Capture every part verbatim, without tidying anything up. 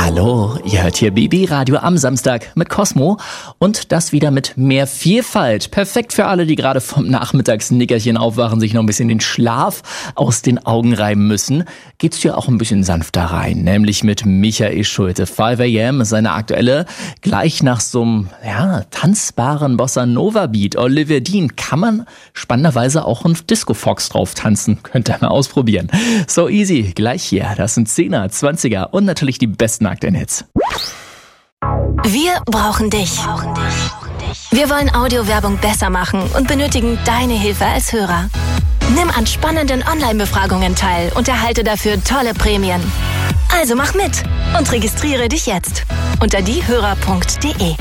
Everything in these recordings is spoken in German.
Hallo, ihr hört hier B B Radio am Samstag mit Cosmo und das wieder mit mehr Vielfalt. Perfekt für alle, die gerade vom Nachmittagsnickerchen aufwachen, sich noch ein bisschen den Schlaf aus den Augen reiben müssen. Geht's hier auch ein bisschen sanfter rein, nämlich mit Michael Schulte. five a m ist seine aktuelle, gleich nach so einem ja, tanzbaren Bossa Nova Beat. Olivia Dean kann man spannenderweise auch ein Disco Fox drauf tanzen. Könnt ihr mal ausprobieren. So easy, gleich hier. Das sind Zehner, Zwanziger und natürlich die besten aktuellen Hits. Wir brauchen dich. Wir wollen Audiowerbung besser machen und benötigen deine Hilfe als Hörer. Nimm an spannenden Online-Befragungen teil und erhalte dafür tolle Prämien. Also mach mit und registriere dich jetzt unter diehörer punkt de.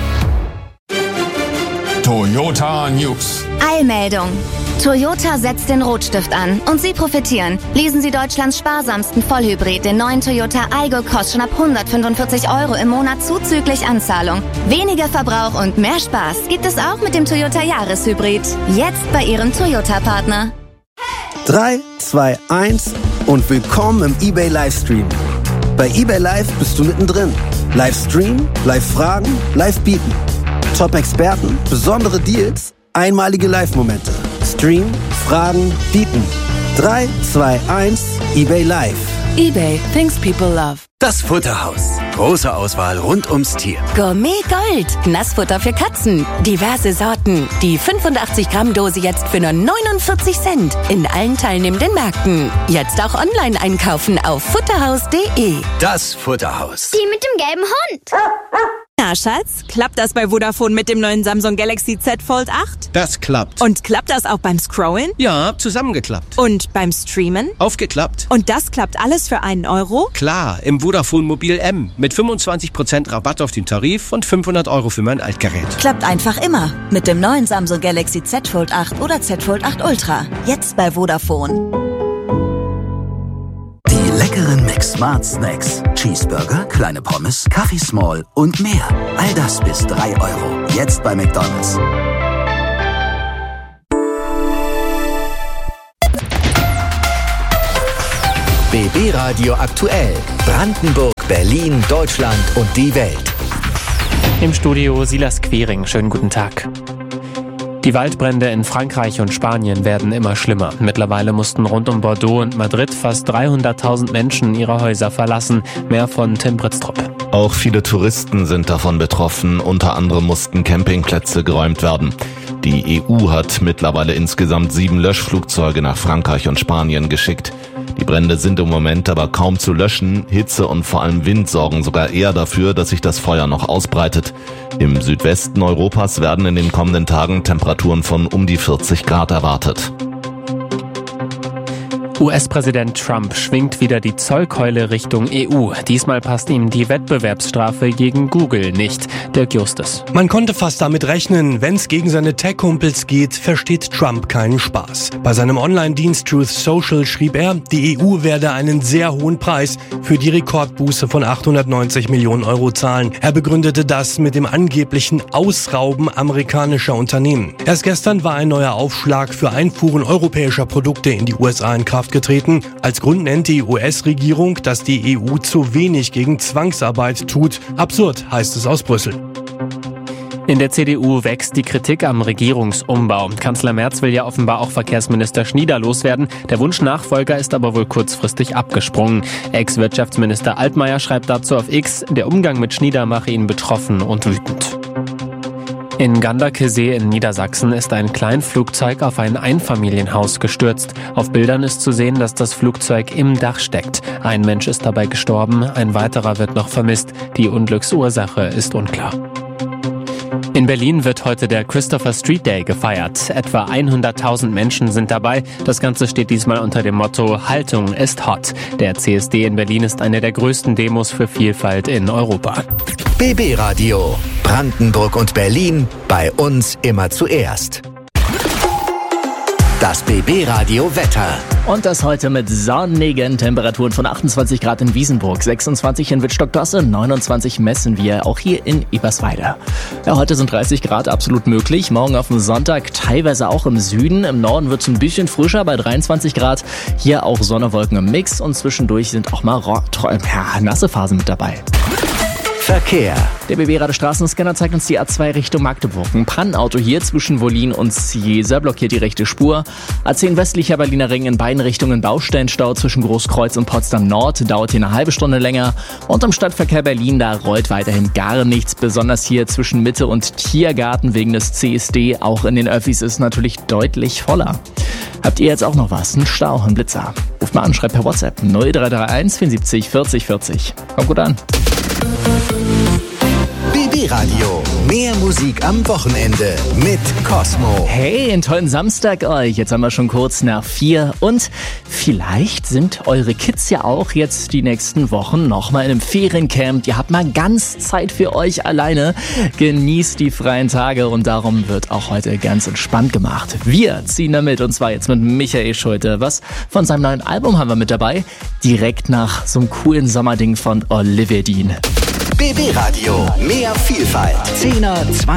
Toyota News. Eilmeldung. Toyota setzt den Rotstift an und Sie profitieren. Lesen Sie Deutschlands sparsamsten Vollhybrid, den neuen Toyota Aygo Cross, schon ab hundertfünfundvierzig Euro im Monat zuzüglich Anzahlung. Weniger Verbrauch und mehr Spaß gibt es auch mit dem Toyota Jahreshybrid. Jetzt bei Ihrem Toyota-Partner. drei, zwei, eins und willkommen im eBay Livestream. Bei eBay Live bist du mittendrin. Livestream, Live-Fragen, Live-Bieten. Top-Experten, besondere Deals, einmalige Live-Momente. Stream, Fragen, Bieten. drei, zwei, eins, eBay Live. eBay, things people love. Das Futterhaus. Große Auswahl rund ums Tier. Gourmet Gold. Nassfutter für Katzen. Diverse Sorten. Die fünfundachtzig Gramm Dose jetzt für nur neunundvierzig Cent. In allen teilnehmenden Märkten. Jetzt auch online einkaufen auf futterhaus punkt de. Das Futterhaus. Die mit dem gelben Hund. Na, Schatz, klappt das bei Vodafone mit dem neuen Samsung Galaxy Z Fold acht? Das klappt. Und klappt das auch beim Scrollen? Ja, zusammengeklappt. Und beim Streamen? Aufgeklappt. Und das klappt alles für einen Euro? Klar, im Vodafone Mobil M mit fünfundzwanzig Prozent Rabatt auf den Tarif und fünfhundert Euro für mein Altgerät. Klappt einfach immer. Mit dem neuen Samsung Galaxy Z Fold acht oder Z Fold acht Ultra. Jetzt bei Vodafone. Die leckeren McSmart Snacks. Cheeseburger, kleine Pommes, Kaffee Small und mehr. All das bis drei Euro. Jetzt bei McDonald's. B B Radio aktuell. Brandenburg, Berlin, Deutschland und die Welt. Im Studio Silas Quering. Schönen guten Tag. Die Waldbrände in Frankreich und Spanien werden immer schlimmer. Mittlerweile mussten rund um Bordeaux und Madrid fast dreihunderttausend Menschen ihre Häuser verlassen. Mehr von Tim Britztrup. Auch viele Touristen sind davon betroffen. Unter anderem mussten Campingplätze geräumt werden. Die E U hat mittlerweile insgesamt sieben Löschflugzeuge nach Frankreich und Spanien geschickt. Die Brände sind im Moment aber kaum zu löschen. Hitze und vor allem Wind sorgen sogar eher dafür, dass sich das Feuer noch ausbreitet. Im Südwesten Europas werden in den kommenden Tagen Temperaturen von um die vierzig Grad erwartet. U S-Präsident Trump schwingt wieder die Zollkeule Richtung E U. Diesmal passt ihm die Wettbewerbsstrafe gegen Google nicht. Dirk Justus. Man konnte fast damit rechnen, wenn es gegen seine Tech-Kumpels geht, versteht Trump keinen Spaß. Bei seinem Online-Dienst Truth Social schrieb er, die E U werde einen sehr hohen Preis für die Rekordbuße von achthundertneunzig Millionen Euro zahlen. Er begründete das mit dem angeblichen Ausrauben amerikanischer Unternehmen. Erst gestern war ein neuer Aufschlag für Einfuhren europäischer Produkte in die U S A in Kraft getreten. Als Grund nennt die U S-Regierung, dass die E U zu wenig gegen Zwangsarbeit tut. Absurd, heißt es aus Brüssel. In der C D U wächst die Kritik am Regierungsumbau. Kanzler Merz will ja offenbar auch Verkehrsminister Schnieder loswerden. Der Wunschnachfolger ist aber wohl kurzfristig abgesprungen. Ex-Wirtschaftsminister Altmaier schreibt dazu auf X, der Umgang mit Schnieder mache ihn betroffen und wütend. In Ganderkesee in Niedersachsen ist ein Kleinflugzeug auf ein Einfamilienhaus gestürzt. Auf Bildern ist zu sehen, dass das Flugzeug im Dach steckt. Ein Mensch ist dabei gestorben, ein weiterer wird noch vermisst. Die Unglücksursache ist unklar. In Berlin wird heute der Christopher Street Day gefeiert. Etwa hunderttausend Menschen sind dabei. Das Ganze steht diesmal unter dem Motto Haltung ist hot. Der C S D in Berlin ist eine der größten Demos für Vielfalt in Europa. B B Radio. Brandenburg und Berlin. Bei uns immer zuerst. Das B B Radio Wetter. Und das heute mit sonnigen Temperaturen von achtundzwanzig Grad in Wiesenburg, sechsundzwanzig in Wittstock-Dosse, neunundzwanzig messen wir auch hier in Eberswalde. Ja, heute sind dreißig Grad absolut möglich. Morgen auf dem Sonntag teilweise auch im Süden. Im Norden wird es ein bisschen frischer bei dreiundzwanzig Grad. Hier auch Sonne, Wolken im Mix und zwischendurch sind auch mal ja, nasse Phasen mit dabei. Verkehr. Der B B-Radestraßenscanner zeigt uns die A zwei Richtung Magdeburg. Ein Pannenauto hier zwischen Wollin und Ciesa blockiert die rechte Spur. A zehn westlicher Berliner Ring in beiden Richtungen Baustellenstau zwischen Großkreuz und Potsdam Nord. Dauert hier eine halbe Stunde länger. Und im Stadtverkehr Berlin, da rollt weiterhin gar nichts. Besonders hier zwischen Mitte und Tiergarten wegen des C S D. Auch in den Öffis ist natürlich deutlich voller. Habt ihr jetzt auch noch was? Ein Stau, ein Blitzer? Ruft mal an, schreibt per WhatsApp null drei drei eins vierundsiebzig vierzig vierzig. Kommt gut an. B B-Radio. Mehr Musik am Wochenende mit Cosmo. Hey, einen tollen Samstag euch. Jetzt haben wir schon kurz nach vier und vielleicht sind eure Kids ja auch jetzt die nächsten Wochen nochmal in einem Feriencamp. Ihr habt mal ganz Zeit für euch alleine. Genießt die freien Tage und darum wird auch heute ganz entspannt gemacht. Wir ziehen da mit und zwar jetzt mit Michael Schulte. Was von seinem neuen Album haben wir mit dabei? Direkt nach so einem coolen Sommerding von Olivia Dean. B B-Radio. Mehr Vielfalt. zehner, zwanziger